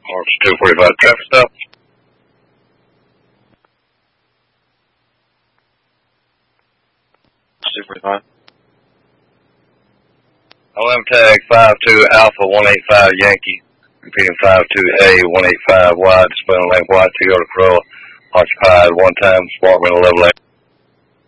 March 245 traffic stop. Super fine. OM tag 52 Alpha 185 Yankee. Repeating 52A 185 wide, display on lane white, Toyota Corolla, occupied one time, smart rental level 8.